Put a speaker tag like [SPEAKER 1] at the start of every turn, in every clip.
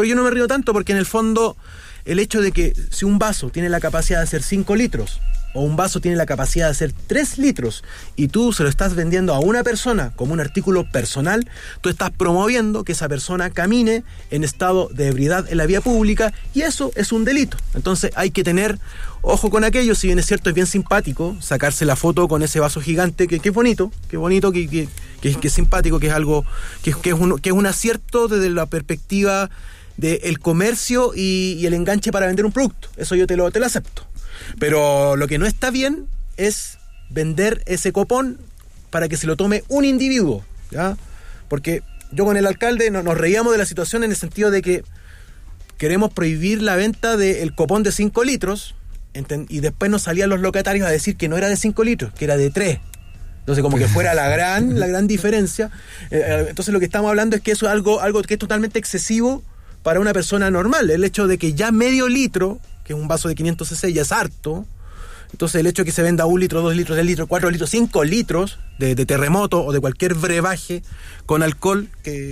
[SPEAKER 1] Pero yo no me río tanto porque en el fondo el hecho de que si un vaso tiene la capacidad de hacer 5 litros o un vaso tiene la capacidad de hacer 3 litros y tú se lo estás vendiendo a una persona como un artículo personal, tú estás promoviendo que esa persona camine en estado de ebriedad en la vía pública y eso es un delito. Entonces hay que tener ojo con aquello. Si bien es cierto, es bien simpático sacarse la foto con ese vaso gigante, que es bonito, que es simpático, que es algo, que es un acierto desde la perspectiva del comercio y el enganche para vender un producto. Eso yo te lo acepto. Pero lo que no está bien es vender ese copón para que se lo tome un individuo, ¿ya? Porque yo con el alcalde nos reíamos de la situación en el sentido de que queremos prohibir la venta del copón de 5 litros y después nos salían los locatarios a decir que no era de 5 litros, que era de 3. Entonces como que fuera la gran diferencia. Entonces lo que estamos hablando es que eso es algo que es totalmente excesivo para una persona normal. El hecho de que ya medio litro, que es un vaso de 500 cc, ya es harto. Entonces el hecho de que se venda 1 litro, 2 litros, 3 litros, 4 litros, 5 litros de terremoto o de cualquier brebaje con alcohol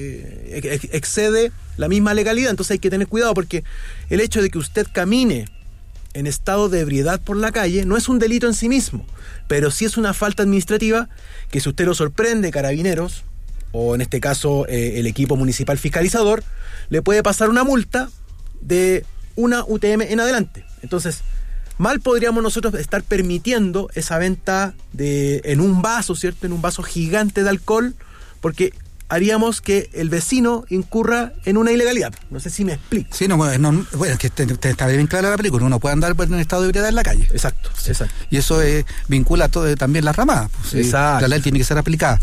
[SPEAKER 1] que excede la misma legalidad. Entonces hay que tener cuidado porque el hecho de que usted camine en estado de ebriedad por la calle no es un delito en sí mismo, pero sí es una falta administrativa que si usted lo sorprende, Carabineros, o en este caso el equipo municipal fiscalizador, le puede pasar una multa de una UTM en adelante. Entonces, mal podríamos nosotros estar permitiendo esa venta en un vaso, ¿cierto? En un vaso gigante de alcohol, porque haríamos que el vecino incurra en una ilegalidad. No sé si me explico.
[SPEAKER 2] Sí, bueno, es que está bien clara la película. Uno puede andar en estado de ebriedad en la calle.
[SPEAKER 1] Exacto.
[SPEAKER 2] Y eso vincula todo, también las ramadas. Pues, exacto. La ley tiene que ser aplicada.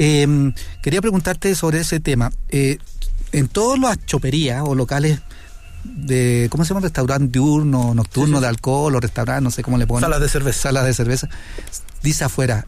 [SPEAKER 2] Quería preguntarte sobre ese tema. En todas las choperías o locales de, ¿cómo se llama? Restaurante diurno, nocturno, sí. De alcohol o restaurante, no sé cómo le ponen.
[SPEAKER 1] Salas de cerveza.
[SPEAKER 2] Dice afuera,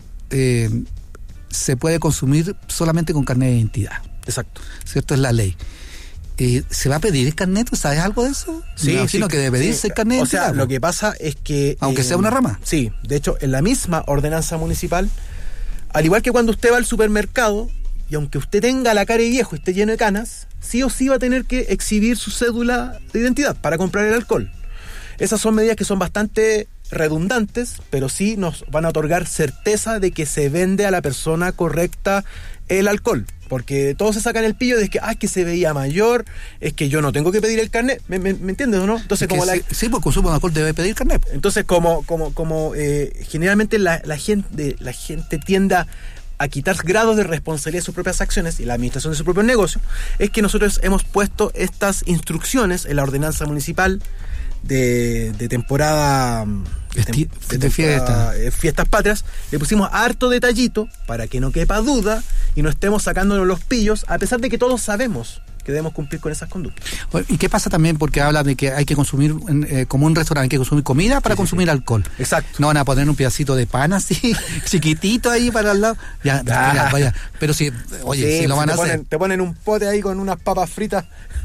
[SPEAKER 2] se puede consumir solamente con carnet de identidad.
[SPEAKER 1] Exacto.
[SPEAKER 2] ¿Cierto? Es la ley. ¿Se va a pedir el carnet? ¿Sabes algo de eso?
[SPEAKER 1] Sí,
[SPEAKER 2] sino que debe pedirse el carnet de identidad.
[SPEAKER 1] O sea, lo que pasa es que...
[SPEAKER 2] Aunque sea una rama.
[SPEAKER 1] Sí, de hecho, en la misma ordenanza municipal, al igual que cuando usted va al supermercado, y aunque usted tenga la cara de viejo y esté lleno de canas, sí o sí va a tener que exhibir su cédula de identidad para comprar el alcohol. Esas son medidas que son bastante redundantes, pero sí nos van a otorgar certeza de que se vende a la persona correcta el alcohol. Porque todos se sacan el pillo de que, que se veía mayor, es que yo no tengo que pedir el carnet. ¿Me entiendes o no? Entonces, como
[SPEAKER 2] sí, por consumo de alcohol debe pedir carnet.
[SPEAKER 1] Entonces, como generalmente la gente tiende a quitar grados de responsabilidad de sus propias acciones y la administración de su propio negocio, es que nosotros hemos puesto estas instrucciones en la ordenanza municipal de temporada de fiestas patrias. Le pusimos harto detallito para que no quepa duda y no estemos sacándonos los pillos, a pesar de que todos sabemos que debemos cumplir con esas conductas.
[SPEAKER 2] ¿Y qué pasa también? Porque habla de que hay que consumir, como un restaurante, hay que consumir comida para consumir alcohol.
[SPEAKER 1] Exacto.
[SPEAKER 2] No van a poner un pedacito de pan así, chiquitito ahí para el lado. Vaya. Pero si lo van a hacer.
[SPEAKER 1] Te ponen un pote ahí con unas papas fritas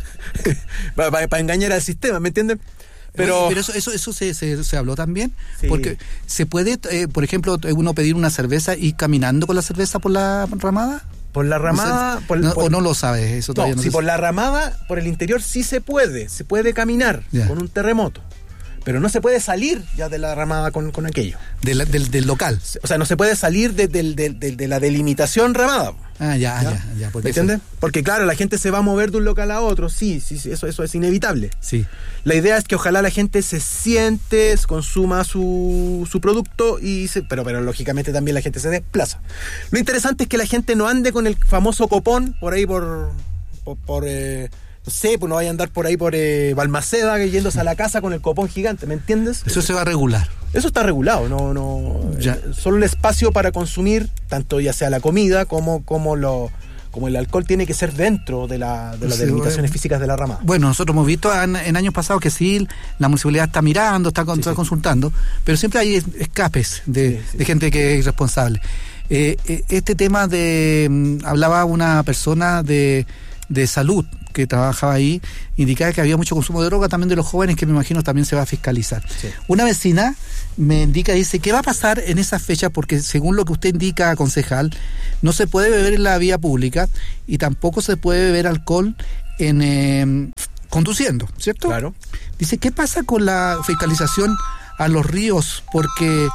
[SPEAKER 1] para engañar al sistema, ¿me entienden?
[SPEAKER 2] Pero eso se habló también, sí. Porque se puede, por ejemplo, uno pedir una cerveza y caminando con la cerveza por la ramada.
[SPEAKER 1] Por la ramada...
[SPEAKER 2] ¿O no lo sabes? Eso todavía no
[SPEAKER 1] si por la ramada, por el interior sí se puede caminar con un terremoto, pero no se puede salir ya de la ramada con aquello.
[SPEAKER 2] Del local.
[SPEAKER 1] O sea, no se puede salir de la delimitación ramada.
[SPEAKER 2] Ya.
[SPEAKER 1] ¿Me entiendes? Porque claro, la gente se va a mover de un local a otro, sí, eso es inevitable.
[SPEAKER 2] Sí.
[SPEAKER 1] La idea es que ojalá la gente se siente, consuma su producto, pero lógicamente también la gente se desplaza. Lo interesante es que la gente no ande con el famoso copón por ahí por no sé, pues no vaya a andar por ahí por Balmaceda yéndose a la casa con el copón gigante, ¿me entiendes?
[SPEAKER 2] Eso se va a regular.
[SPEAKER 1] Eso está regulado, solo el espacio para consumir, tanto ya sea la comida como el alcohol tiene que ser dentro de las delimitaciones físicas de la ramada.
[SPEAKER 2] Bueno, nosotros hemos visto en años pasados que sí, la municipalidad está mirando, está consultando, pero siempre hay escapes de gente que es irresponsable. Este tema hablaba una persona de salud que trabajaba ahí, indicaba que había mucho consumo de droga también de los jóvenes, que me imagino también se va a fiscalizar. Sí. Una vecina me indica, dice, ¿qué va a pasar en esas fechas? Porque según lo que usted indica, concejal, no se puede beber en la vía pública y tampoco se puede beber alcohol conduciendo, ¿cierto?
[SPEAKER 1] Claro.
[SPEAKER 2] Dice, ¿qué pasa con la fiscalización a los ríos? Porque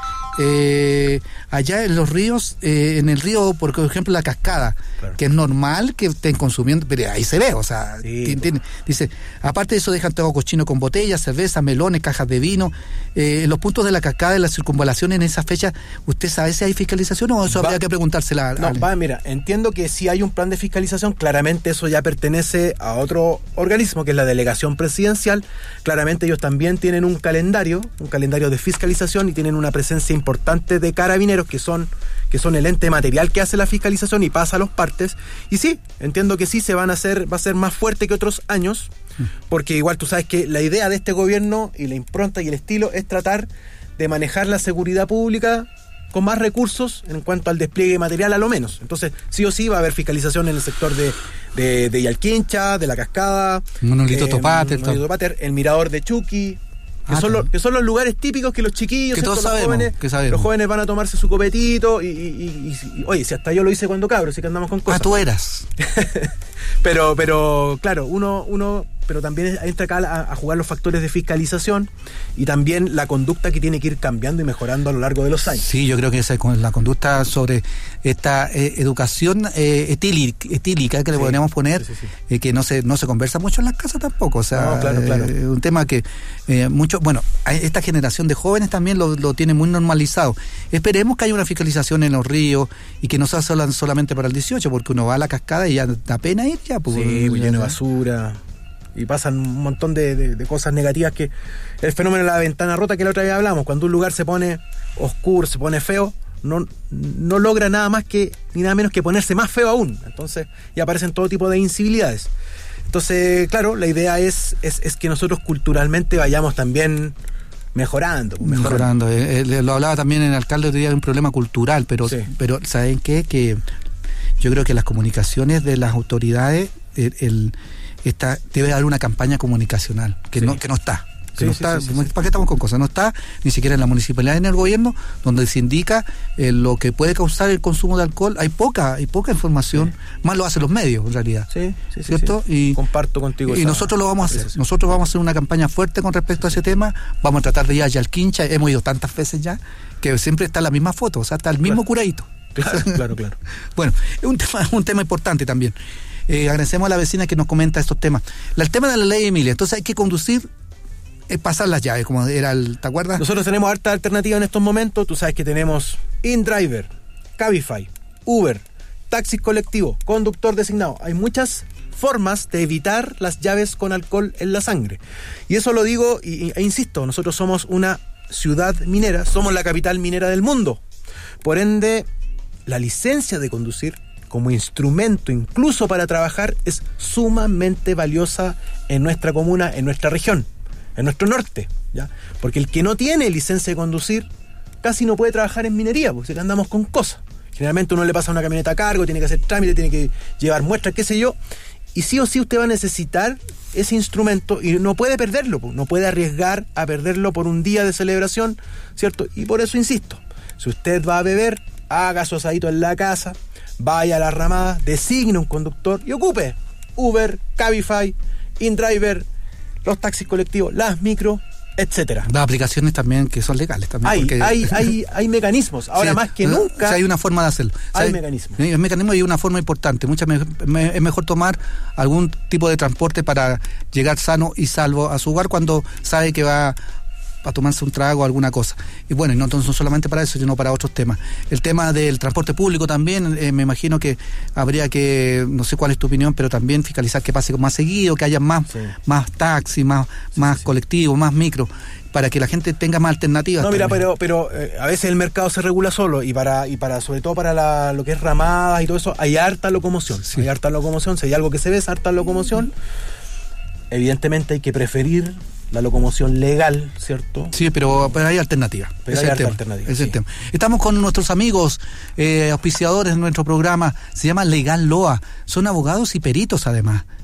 [SPEAKER 2] allá en los ríos, en el río, por ejemplo, la Cascada, claro, que es normal que estén consumiendo, pero ahí se ve, o sea, sí, dice, aparte de eso dejan todo cochino con botellas, cerveza, melones, cajas de vino. En los puntos de la Cascada, en la circunvalación, en esa fecha, ¿usted sabe si hay fiscalización o eso habría que preguntársela?
[SPEAKER 1] Mira, entiendo que si hay un plan de fiscalización, claramente eso ya pertenece a otro organismo, que es la delegación presidencial. Claramente ellos también tienen un calendario de fiscalización y tienen una presencia importante de carabineros que son el ente material que hace la fiscalización y pasa a los partes. Y sí, entiendo que sí va a ser más fuerte que otros años, porque igual tú sabes que la idea de este gobierno y la impronta y el estilo es tratar de manejar la seguridad pública con más recursos en cuanto al despliegue material, a lo menos. Entonces, sí o sí va a haber fiscalización en el sector de Yalquincha, de la Cascada,
[SPEAKER 2] Monolito Topater,
[SPEAKER 1] el mirador de Chuqui, que son los lugares típicos que los chiquillos,
[SPEAKER 2] que todos sabemos,
[SPEAKER 1] los jóvenes van a tomarse su copetito y oye, si hasta yo lo hice cuando cabro, así que andamos con cosas.
[SPEAKER 2] Tú eras.
[SPEAKER 1] pero claro, uno pero también entra acá a jugar los factores de fiscalización y también la conducta que tiene que ir cambiando y mejorando a lo largo de los años.
[SPEAKER 2] Sí, yo creo que esa es la conducta sobre esta educación etílica que le podríamos poner, que no se conversa mucho en las casas tampoco, o sea, claro. Un tema que esta generación de jóvenes también lo tiene muy normalizado. Esperemos que haya una fiscalización en los ríos y que no sea solamente para el 18, porque uno va a la Cascada y ya da pena ir ya.
[SPEAKER 1] Pues, lleno de basura. Y pasan un montón de cosas negativas, que el fenómeno de la ventana rota que la otra vez hablamos, cuando un lugar se pone oscuro, se pone feo, no logra nada más que ni nada menos que ponerse más feo aún. Entonces, y aparecen todo tipo de incivilidades. Entonces, claro, la idea es que nosotros culturalmente vayamos también mejorando.
[SPEAKER 2] Lo hablaba también el alcalde otro día de un problema cultural, pero ¿saben qué? Que yo creo que las comunicaciones de las autoridades, debe haber una campaña comunicacional que no está. ¿Para qué estamos con cosas? No está ni siquiera en la municipalidad, en el gobierno, donde se indica lo que puede causar el consumo de alcohol. Hay poca información, más lo hacen los medios en realidad. ¿Cierto?
[SPEAKER 1] Y comparto contigo.
[SPEAKER 2] Y nosotros lo vamos a hacer. Nosotros vamos a hacer una campaña fuerte con respecto a ese tema. Vamos a tratar de ir a Yalquincha. Hemos ido tantas veces ya que siempre está la misma foto, o sea, está el mismo curadito.
[SPEAKER 1] Claro.
[SPEAKER 2] Bueno, es un tema importante también. Agradecemos a la vecina que nos comenta estos temas. El tema de la ley Emilia, entonces hay que conducir, pasar las llaves, como era ¿te acuerdas?
[SPEAKER 1] Nosotros tenemos harta alternativa en estos momentos. Tú sabes que tenemos InDriver, Cabify, Uber, taxis colectivos, conductor designado. Hay muchas formas de evitar las llaves con alcohol en la sangre. Y eso lo digo e insisto, nosotros somos una ciudad minera, somos la capital minera del mundo. Por ende, la licencia de conducir como instrumento incluso para trabajar es sumamente valiosa en nuestra comuna, en nuestra región, en nuestro norte, ¿ya? Porque el que no tiene licencia de conducir casi no puede trabajar en minería, porque andamos con cosas. Generalmente uno le pasa una camioneta a cargo, tiene que hacer trámite, tiene que llevar muestras, qué sé yo, y sí o sí usted va a necesitar ese instrumento y no puede perderlo, no puede arriesgar a perderlo por un día de celebración, ¿cierto? Y por eso insisto, si usted va a beber, haga su asadito en la casa, vaya a la ramada, designe un conductor y ocupe Uber, Cabify, InDriver, los taxis colectivos, las micro, etcétera.
[SPEAKER 2] Las aplicaciones también que son legales también.
[SPEAKER 1] Hay mecanismos, ahora más que nunca.
[SPEAKER 2] Hay una forma de hacerlo.
[SPEAKER 1] Hay mecanismos.
[SPEAKER 2] Hay mecanismos y una forma importante. Es mejor tomar algún tipo de transporte para llegar sano y salvo a su hogar cuando sabe que va a tomarse un trago o alguna cosa. Y bueno, y no solamente para eso, sino para otros temas. El tema del transporte público también, me imagino que habría que, no sé cuál es tu opinión, pero también fiscalizar que pase más seguido, que haya más taxis, más colectivos, más micro, para que la gente tenga más alternativas.
[SPEAKER 1] No, mira, pero a veces el mercado se regula solo y para sobre todo para lo que es ramadas y todo eso, hay harta locomoción. Si hay algo que se ve, es harta locomoción. Evidentemente hay que preferir la locomoción legal, ¿cierto?
[SPEAKER 2] Sí, pero hay alternativas.
[SPEAKER 1] Pero hay alternativas.
[SPEAKER 2] El tema. Estamos con nuestros amigos auspiciadores de nuestro programa. Se llama Legal Loa. Son abogados y peritos, además.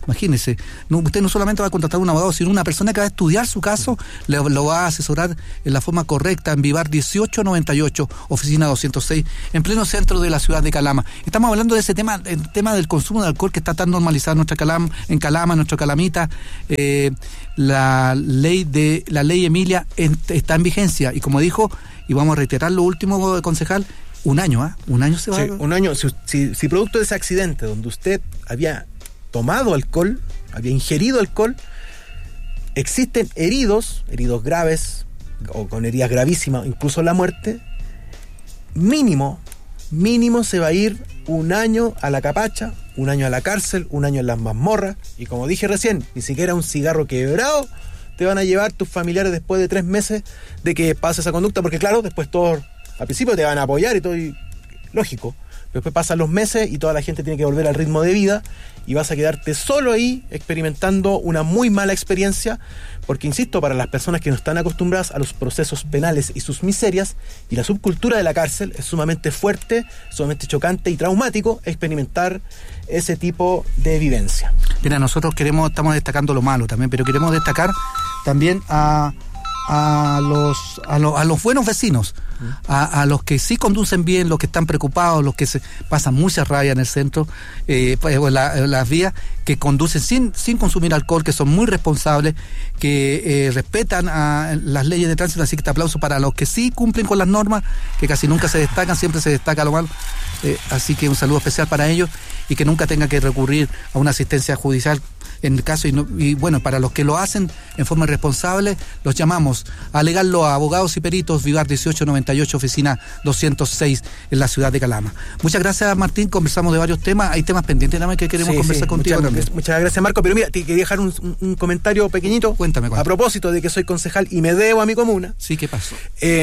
[SPEAKER 2] Imagínese, usted no solamente va a contratar a un abogado, sino una persona que va a estudiar su caso, lo va a asesorar en la forma correcta en Vivar 1898, oficina 206, en pleno centro de la ciudad de Calama. Estamos hablando de ese tema, el tema del consumo de alcohol que está tan normalizado en Calama, en nuestra Calamita. La ley Emilia está en vigencia, y como dijo, y vamos a reiterar lo último, concejal, un año se va.
[SPEAKER 1] Sí, un año. Si producto de ese accidente donde usted había tomado alcohol, había ingerido alcohol, existen heridos graves o con heridas gravísimas, incluso la muerte, mínimo se va a ir un año a la capacha, un año a la cárcel, un año en las mazmorras, y como dije recién, ni siquiera un cigarro quebrado te van a llevar tus familiares después de 3 meses de que pase esa conducta, porque claro, después todos al principio te van a apoyar y todo, y lógico, pero después pasan los meses y toda la gente tiene que volver al ritmo de vida y vas a quedarte solo ahí experimentando una muy mala experiencia, porque insisto, para las personas que no están acostumbradas a los procesos penales y sus miserias, y la subcultura de la cárcel, es sumamente fuerte, sumamente chocante y traumático experimentar ese tipo de vivencia.
[SPEAKER 2] Mira, nosotros estamos destacando lo malo también, pero queremos destacar también a los buenos vecinos, a los que sí conducen bien, los que están preocupados, los que se pasan mucha rabia en el centro, las vías, que conducen sin consumir alcohol, que son muy responsables, que respetan las leyes de tránsito. Así que este aplauso para los que sí cumplen con las normas, que casi nunca se destacan, siempre se destaca lo malo. Así que un saludo especial para ellos, y que nunca tengan que recurrir a una asistencia judicial en el caso, y bueno, para los que lo hacen en forma irresponsable, los llamamos a alegarlo a Abogados y Peritos, Vivar 1898, oficina 206, en la ciudad de Calama. Muchas gracias, Martín, conversamos de varios temas, hay temas pendientes también que queremos conversar contigo también.
[SPEAKER 1] Muchas gracias, Marco, pero mira, te quería dejar un comentario pequeñito.
[SPEAKER 2] Cuéntame.
[SPEAKER 1] A propósito de que soy concejal y me debo a mi comuna.
[SPEAKER 2] Sí, ¿qué pasó?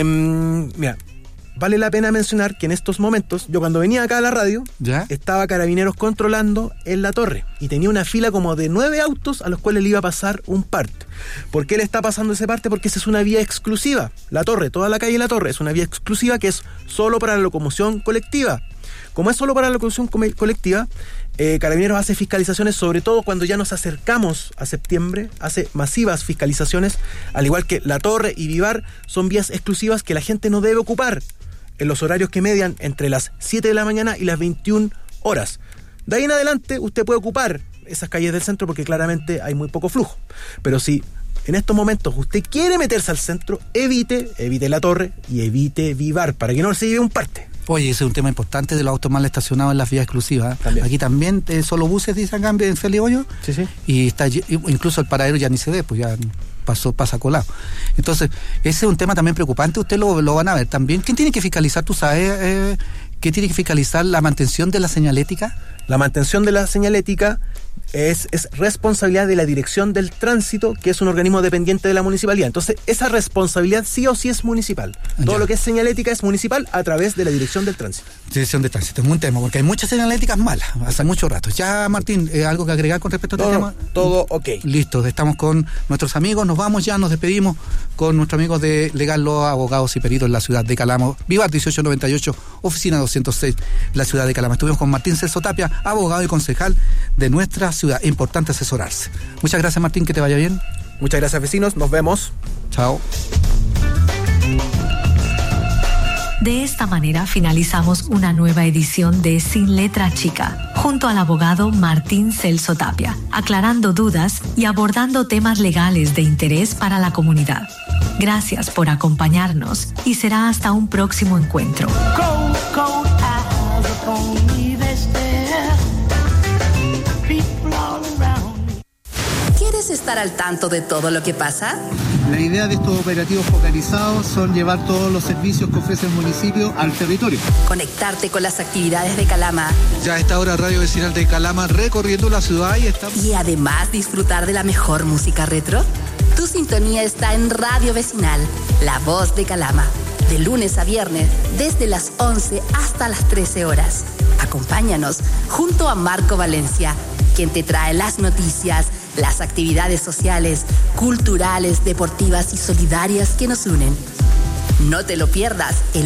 [SPEAKER 1] Mira, vale la pena mencionar que en estos momentos, yo cuando venía acá a la radio,
[SPEAKER 2] ¿ya?
[SPEAKER 1] Estaba Carabineros controlando en la torre y tenía una fila como de 9 autos a los cuales le iba a pasar un parte. ¿Por qué le está pasando ese parte? Porque esa es una vía exclusiva. La torre, toda la calle La Torre es una vía exclusiva que es solo para la locomoción colectiva. Como es solo para la locomoción colectiva, Carabineros hace fiscalizaciones, sobre todo cuando ya nos acercamos a septiembre, hace masivas fiscalizaciones, al igual que La Torre y Vivar son vías exclusivas que la gente no debe ocupar en los horarios que median entre las 7 de la mañana y las 21 horas. De ahí en adelante usted puede ocupar esas calles del centro porque claramente hay muy poco flujo. Pero si en estos momentos usted quiere meterse al centro, evite La Torre y evite Vivar para que no se lleve un parte.
[SPEAKER 2] Oye, ese es un tema importante de los autos mal estacionados en las vías exclusivas.
[SPEAKER 1] También.
[SPEAKER 2] Aquí también solo buses dicen en Felipe Hoyo.
[SPEAKER 1] Sí.
[SPEAKER 2] Y incluso el paradero ya ni se ve, pues ya pasa colado. Entonces, ese es un tema también preocupante, usted lo van a ver también. ¿Quién tiene que fiscalizar? ¿Tú sabes qué tiene que fiscalizar? ¿La mantención de la señalética?
[SPEAKER 1] La mantención de la señalética es responsabilidad de la Dirección del Tránsito, que es un organismo dependiente de la municipalidad. Entonces, esa responsabilidad sí o sí es municipal. Todo lo que es señalética es municipal a través de la Dirección del Tránsito.
[SPEAKER 2] Dirección del Tránsito, es un tema, porque hay muchas señaléticas malas, hace mucho rato. Ya, Martín, ¿algo que agregar con respecto a este tema?
[SPEAKER 1] Todo ok.
[SPEAKER 2] Listo, estamos con nuestros amigos, nos vamos ya, nos despedimos con nuestros amigos de Legal Loa, Abogados y Peritos en la ciudad de Calama. Vivar 1898, oficina 206, la ciudad de Calama. Estuvimos con Martín Celso Tapia, abogado y concejal de nuestra ciudad. Importante asesorarse. Muchas gracias, Martín, que te vaya bien.
[SPEAKER 1] Muchas gracias, vecinos, nos vemos.
[SPEAKER 2] Chao.
[SPEAKER 3] De esta manera finalizamos una nueva edición de Sin Letra Chica, junto al abogado Martín Celso Tapia, aclarando dudas y abordando temas legales de interés para la comunidad. Gracias por acompañarnos y será hasta un próximo encuentro.
[SPEAKER 4] ¿Quieres estar al tanto de todo lo que pasa?
[SPEAKER 5] La idea de estos operativos focalizados son llevar todos los servicios que ofrece el municipio al territorio.
[SPEAKER 4] Conectarte con las actividades de Calama.
[SPEAKER 2] Ya a esta hora Radio Vecinal de Calama recorriendo la ciudad
[SPEAKER 4] y además disfrutar de la mejor música retro. Tu sintonía está en Radio Vecinal, la voz de Calama. De lunes a viernes, desde las 11 hasta las 13 horas. Acompáñanos junto a Marco Valencia, quien te trae las noticias, las actividades sociales, culturales, deportivas y solidarias que nos unen. No te lo pierdas.